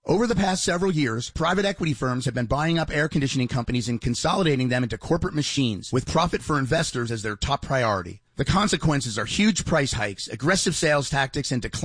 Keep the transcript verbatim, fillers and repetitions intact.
Over the past several years, private equity firms have been buying up air conditioning companies and consolidating them into corporate machines, with profit for investors as their top priority. The consequences are huge price hikes, aggressive sales tactics, and decline